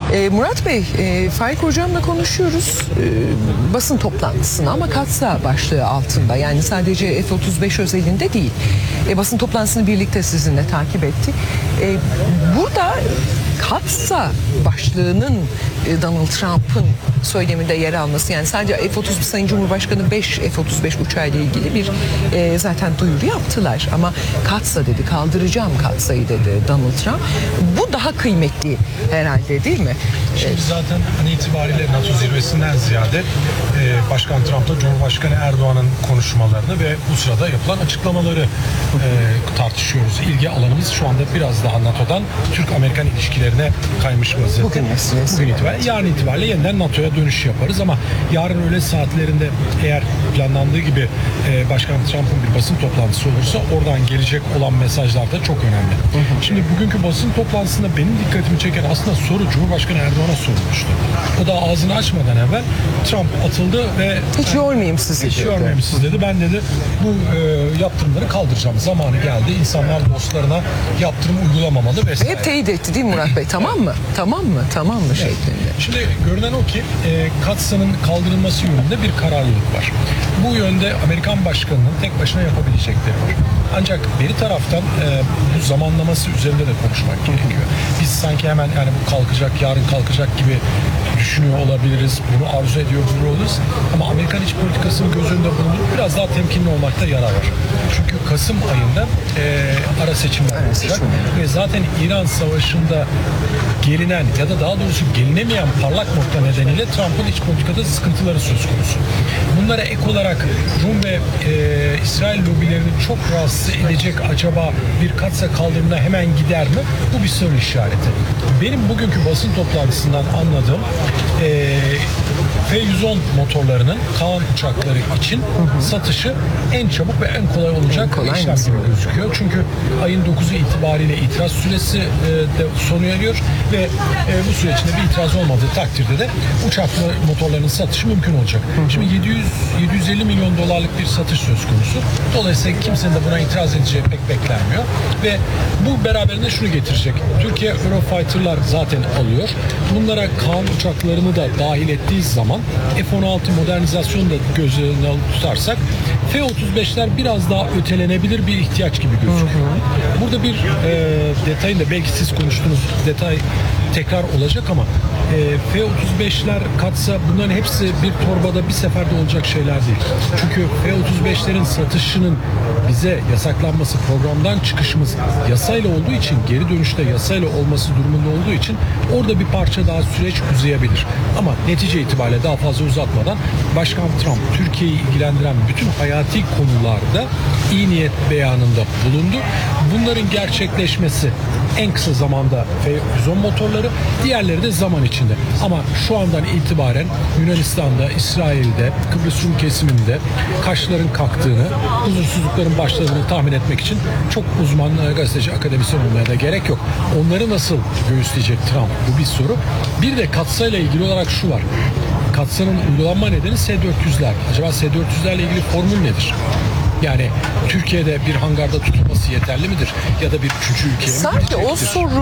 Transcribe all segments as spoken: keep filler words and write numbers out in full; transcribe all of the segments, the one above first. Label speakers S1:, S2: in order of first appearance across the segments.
S1: E, Murat Bey, e, Faik Hocam'la konuşuyoruz e, basın toplantısını ama Katsa başlığı altında, yani sadece F otuz beş özelinde değil. E, basın toplantısını birlikte sizinle takip ettik. E, burada Katsa başlığının e, Donald Trump'ın söyleminde yer alması, yani sadece F otuz Sayın Cumhurbaşkanı beş F otuz beş uçağıyla ilgili bir e, zaten duyuru yaptılar ama Katsa dedi, kaldıracağım Katsa'yı dedi Donald Trump. Bu daha kıymetli herhalde, değil mi?
S2: Şimdi zaten an itibariyle NATO zirvesinden ziyade e, Başkan Trump'la Cumhurbaşkanı Erdoğan'ın konuşmalarını ve bu sırada yapılan açıklamaları e, tartışıyoruz. İlgi alanımız şu anda biraz daha NATO'dan Türk-Amerikan ilişkilerine kaymış vaziyette.
S1: Bugün meselesi.
S2: Bugün itibariyle, yarın itibariyle yeniden NATO'ya dönüş yaparız ama yarın öğle saatlerinde eğer planlandığı gibi e, Başkan Trump'ın bir basın toplantısı olursa oradan gelecek olan mesajlar da çok önemli. Hı hı. Şimdi bugünkü basın toplantısında benim dikkatimi çeken aslında soru Cumhurbaşkanı Erdoğan'a sorulmuştu. O da ağzını açmadan evvel Trump atıldı ve
S1: hiç yormayayım sizi
S2: hiç
S1: dedi.
S2: yormayayım sizi dedi. Ben dedi bu e, yaptırımları kaldıracağım. Zamanı geldi. İnsanlar dostlarına yaptırım uygulamamalı vesaire.
S1: Hep teyit etti değil mi Murat Bey? Tamam mı? Tamam mı? Tamam mı şeklinde.
S2: Şimdi görünen o ki e, Katsa'nın kaldırılması yönünde bir kararlılık var. Bu yönde Amerikan başkanının tek başına yapabilecekleri var. Ancak bir taraftan e, bu zamanlaması üzerinde de konuşmak gerekiyor. Biz sanki hemen yani bu kalkacak, yarın kalkacak gibi düşünüyor olabiliriz. Bunu arzu ediyor oluruz. Ama Amerikan iç politikasının göz önünde bulunduğu biraz daha temkinli olmakta yarar var. Çünkü Kasım ayında e, ara seçimler
S1: Ara
S2: olacak.
S1: seçimler.
S2: Ve zaten İran Savaşı'nda gelinen ya da daha doğrusu gelinemeyen parlak nokta nedeniyle Trump'ın iç politikada sıkıntıları söz konusu. Bunlara ek olarak Rum ve e, İsrail lobilerini çok rahatsız edecek acaba bir Katsa kaldırımına hemen gider mi? Bu bir soru işareti. Benim bugünkü basın toplantısından anladığım e, F yüz on motorlarının Kaan uçakları için hı hı. satışı en çabuk ve en kolay olacak kolay işlem gibi gözüküyor. Çünkü ayın dokuzu itibariyle itiraz süresi e, de sona eriyor ve e, bu süre içinde bir itiraz olmadığı takdirde de uçaklı motorların satışı mümkün olacak. Hı hı. Şimdi yedi yüz yedi yüz elli milyon dolarlık bir satış söz konusu. Dolayısıyla kimsenin de buna itiraz edeceği pek beklenmiyor. Ve bu beraberinde şunu getirecek. Türkiye Eurofighter'lar zaten alıyor. Bunlara Kaan uçaklarını da dahil ettiği zaman F on altı modernizasyonu da göz önüne alıp tutarsak F otuz beşler biraz daha ötelenebilir bir ihtiyaç gibi gözüküyor. Burada bir e, detayın da belki siz konuştuğunuz detay tekrar olacak ama e, F otuz beşler Katsa bunların hepsi bir torbada bir seferde olacak şeyler değil. Çünkü F otuz beşlerin satışının bize yasaklanması, programdan çıkışımız yasayla olduğu için, geri dönüşte yasayla olması durumunda olduğu için orada bir parça daha süreç uzayabilir. Ama netice itibariyle daha fazla uzatmadan Başkan Trump Türkiye'yi ilgilendiren bütün hayati konularda iyi niyet beyanında bulundu. Bunların gerçekleşmesi en kısa zamanda F yüz on motorları, diğerleri de zaman içinde. Ama şu andan itibaren Yunanistan'da, İsrail'de, Kıbrıs Rum kesiminde kaşların kalktığını, huzursuzlukların başladığını tahmin etmek için çok uzman gazeteci, akademisyen olmaya da gerek yok. Onları nasıl göğüsleyecek Trump? Bu bir soru. Bir de Katsa ile ilgili olarak şu var. Katsa'nın uygulanma nedeni S dört yüzler. Acaba S dört yüzlerle ilgili formül nedir? Yani Türkiye'de bir hangarda tutulması yeterli midir? Ya da bir üçüncü ülkeye mi
S1: sanki o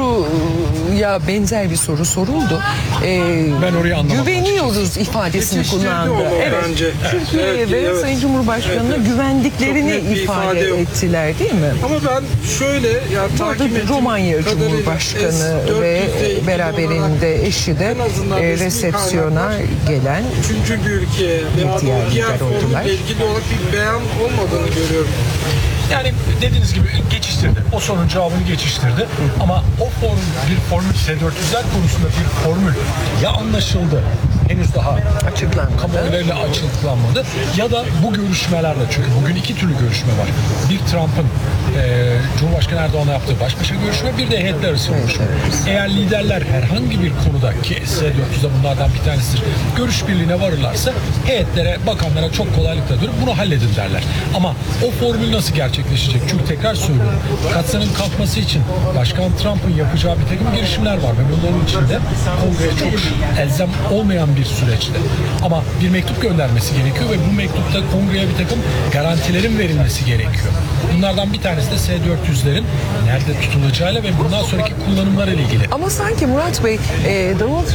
S1: soruya benzer bir soru soruldu. Ee,
S2: ben orayı anlamadım.
S1: Güveniyoruz ifadesini kullandı. Evet.
S3: Bence.
S1: Türkiye'ye
S3: Evet,
S1: ve
S3: evet.
S1: Sayın Cumhurbaşkanı'na
S3: Evet, evet.
S1: güvendiklerini ifade, ifade ettiler değil mi?
S3: Ama ben şöyle ya takip ettiğim
S1: Romanya Cumhurbaşkanı ve beraberinde eşi de e, resepsiyona gelen
S3: üçüncü bir ülke veya diğer, diğer formülle ilgili olarak bir beyan olmadığını görüyorum.
S2: Yani dediğiniz gibi geçiştirdi. O sorunun cevabını geçiştirdi. Hı. Ama o formül, bir formül S dört yüzler konusunda bir formül ya anlaşıldı, henüz daha
S1: açıklanmadı,
S2: kamuoyuyla açıklanmadı ya da bu görüşmelerde, çünkü bugün iki türlü görüşme var. Bir Trump'ın e, Cumhurbaşkanı Erdoğan'la yaptığı baş başa görüşme, bir de heyetler arası görüşme. Evet, evet. Eğer liderler herhangi bir konuda, ki S dört yüz de bunlardan bir tanesidir, görüş birliğine varırlarsa heyetlere, bakanlara çok kolaylıkla dönüp bunu halledin derler. Ama o formül nasıl gerçekleşecek? Çünkü tekrar söylüyorum, Katsa'nın kalkması için Başkan Trump'ın yapacağı bir takım girişimler var ve bunların içinde kongreye çok elzem olmayan bir süreçte. Ama bir mektup göndermesi gerekiyor ve bu mektupta kongreye bir takım garantilerin verilmesi gerekiyor. Bunlardan bir tanesi de S dört yüzlerin nerede tutulacağıyla ve bundan sonraki kullanımlarıyla ilgili.
S1: Ama sanki Murat Bey, e, Donald